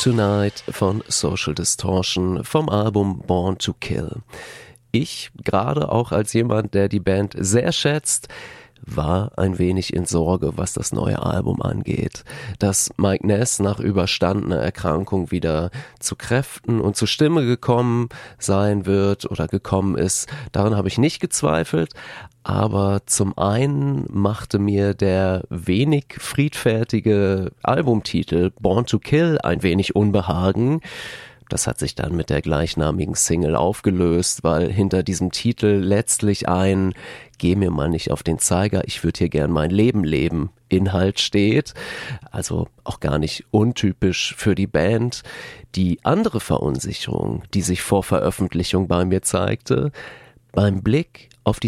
Tonight von Social Distortion vom Album Born to Kill. Ich, gerade auch als jemand, der die Band sehr schätzt, war ein wenig in Sorge, was das neue Album angeht. Dass Mike Ness nach überstandener Erkrankung wieder zu Kräften und zur Stimme gekommen sein wird oder gekommen ist, daran habe ich nicht gezweifelt. Aber zum einen machte mir der wenig friedfertige Albumtitel Born to Kill ein wenig Unbehagen. Das hat sich dann mit der gleichnamigen Single aufgelöst, weil hinter diesem Titel letztlich ein "Geh mir mal nicht auf den Zeiger, ich würde hier gern mein Leben leben" Inhalt steht. Also auch gar nicht untypisch für die Band. Die andere Verunsicherung, die sich vor Veröffentlichung bei mir zeigte, beim Blick auf die